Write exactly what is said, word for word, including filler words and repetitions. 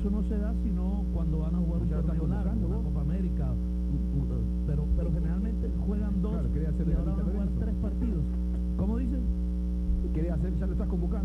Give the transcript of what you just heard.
eso no se da sino cuando van a jugar un torneo largo, una Copa América, u- u- pero, pero generalmente juegan dos Claro, quería hacer y la ahora van a lista jugar de eso. tres partidos. ¿Cómo dicen? Quiere hacer, ya lo estás convocando.